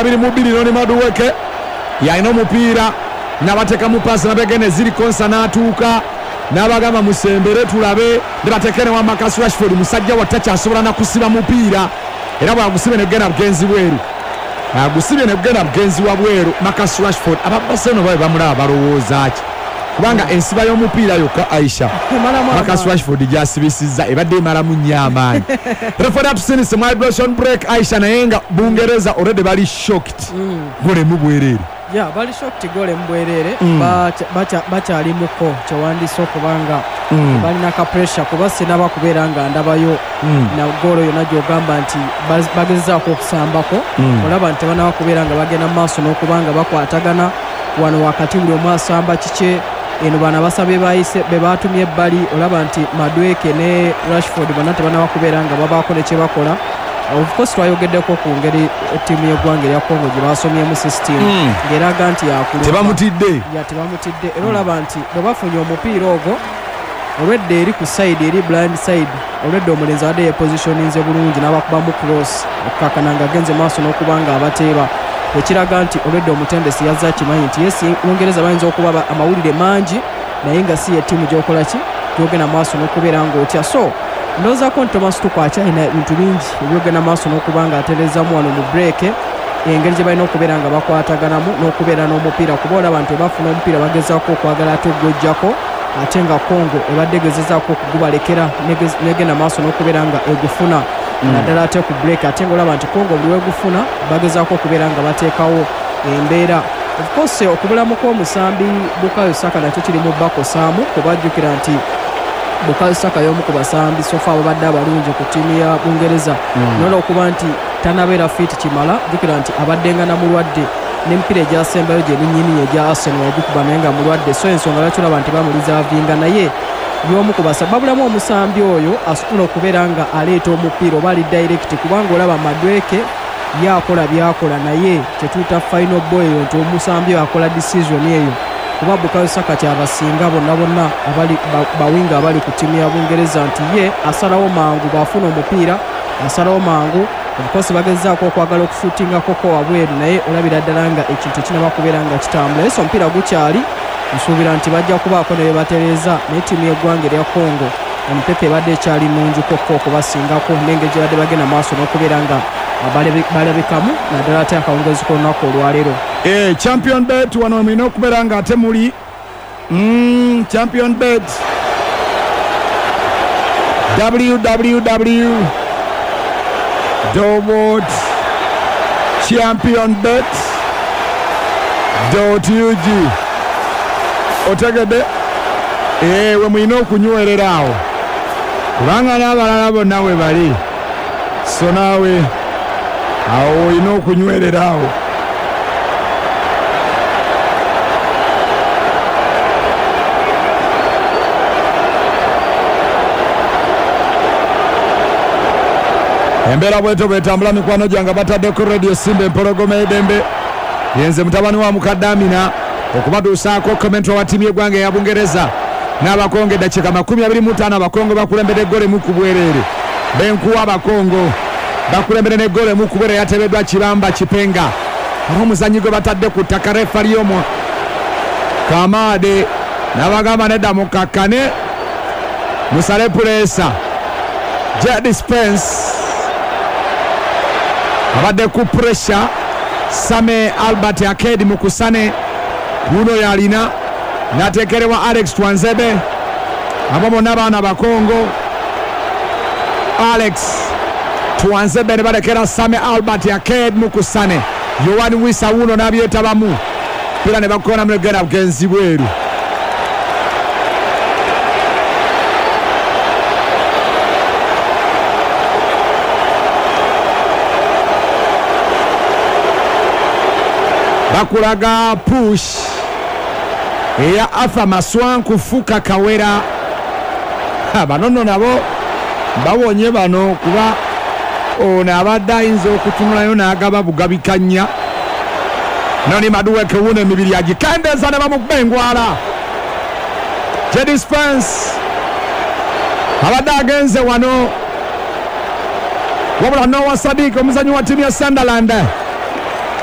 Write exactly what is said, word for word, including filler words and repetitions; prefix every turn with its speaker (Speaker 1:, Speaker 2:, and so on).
Speaker 1: abiri mu bbiri Noni Madueke yalina omupiira n'abateeka mu paasi nabegene ziri konsa n'atuuka n'abagamba musembere tulabe ne bateekene wa Marcus Rashford musajja wa takyasobola na kusiba mupiira era bwagusibye ne gena bugenzi bweru agusibye ne gena bugenzi wa bweru Marcus Rashford ababaseno babe bamulaba balowooza ki kubanga ensiba y'omupiira yokka Aisha Marcus Rashford gyasibisizza ebadde emalamu nnyo amaanyi referee atusinise mu hydration break Aisha naye nga Bungereza already bali shocked gole mu bwereere
Speaker 2: ya bali shocked gole mu bwereere bakyali muko kyewandise okubanga balina ka pressure kuba sinaba kubeera nga ndabayo na golo yonna gyogamba nti bagezaako okusambako olaba nti tebanaba kubeera nga bagenda mu maaso n'okubanga bakwatagana wano wakati buli omu asamba kike eno bana basabe bayise be batumye ebbali olaba nti Madueke ne Rashford bana tebanaba kubeera nga babaako ne kye bakola. Of course twayogeddeko ku ngeri ttiimu y'eggwanga erya Congo gye basomyemu system ng'eraga nti yakulu
Speaker 1: tebamutidde
Speaker 2: ya tebamutidde era olaba nti bwe bafunye omupiira ogwo olwedde eri ku side eri blind side olwedde omulenzi adde yepositioninze bulungi n'abakubamu cross okukakana nga agenze maaso n'okuba nga abateeba ekiraga nti olwedde omutendesi yazza kimanyi nti yesi Bungereza bayinza okuba amawulire mangi naye nga si yettiimu gy'okola ki gyogenda maaso n'okubeera ng'otya so ndowoozaako nti Thomas Tuchel akyalina ebintu bingi ebyogenda maaso n'okuba nga atereezamu wano mu break engeri gye balina okubeera nga bakwataganamu n'okubeera n'omupiira kuba olaba nti bafuna omupiira bagezaako okwagala ate ogwojjako ate nga Congo ebadde egezezaako okugubalekera negenda maaso n'okubeera nga egufuna naddala ate ku break ate nga olaba nti Congo buli wegufuna bagezaako okubeera nga bateekawo embeera of course okubulamu kw'omusambi Bukayo Saka nakyo kiri mu bakosaamu kubajjukira nti Bukayo Saka y'omu ku basambi sofa abadde abalungi ku ttiimu ya Bungereza nola okuba nti tanabeera fiiti kimala jjukira nti abaddenga na mulwadde n'emipiira egyasembayo gye n'ennyini egya Arsenal yagikuba naye nga mulwadde so ensonga lwaki olaba nti bamulizaavinga naye y'omu ku basambi babulamu omusambi oyo asobola okubeera nga aleeta omupiira oba ali direct kubanga olaba Madueke yakola byakola naye kyetuyita final boy eyo nti omusambi oyo akola decision eyo kuba Bukayo Saka kyabasinga bonna bonna abali bawinga abali ku ttiimu ya Bungereza nti ye asalawo mangu bafuna omupiira asalawo mangu obukosi bagezaako okwagala okufuutingako ko wabweru naye olabira ddala nga ekintu kinaba kubeera nga kitambula ese omupiira gukyali nsuubira nti bajja kubaako ne bebatereeza naye ttiimu y'eggwanga erya Congo omupepe ebadde ekyali nungi kokko okubasingako n'engeri gye badde bagenda maaso n'okubeera nga balabikamu naddala ate akawungeezi k'olunaku olwaleero
Speaker 1: Eh, champion bet wano mulina okubeera nga ate muli mm, champion bet www dot champion bet dot u g otegedde eh, we mulina okunywerera awo kubanga n'abalala bonna we bali so naawe awo olina okunywerera awo embeera bweto bwetambula mikwano gyange bataddeko radio Simba empologoma edembe yenze mutabani wa mukadde Amina okubatuusaako kommentwa wa ttiimu y'eggwanga eya Bungereza n'abakongo eddakiika makumi abiri mu ttaano abakongo bakulembedde eggole mu ku bwereere benkuwa abakongo bakulembedde n'eggole mu ku bwereere yatebeddwa Kiramba Kipenga olw'omuzannyi gwe batadde ku ttaka refa lyomu Kamade n'abagamba nedda mukakkane musale puleesa Jedi Spence abadde ku pressure Same Albert Akedi mukusane guno yalina natekerewa Alex Twanzebe abo bonna abaana bakongo Alex Twanzebe ne balekera Same Albert Akedi mukusane Yohani Wissa wuno n'abyetabamu pira ne bakona mugenda bugenzi bweru bakulaga push eya Arthur Maswanku Fuka Kawera banono nabo bawonye bano kuba ono abadde ayinza okutunulayo n'agaba bugabikanya Noni Madueke wuno emibiri agikendeeza ne bamubengwala Jedi Spence abadde agenze wano wabula Noah Sadiq omuzanyi wa ttiimu ya Sunderland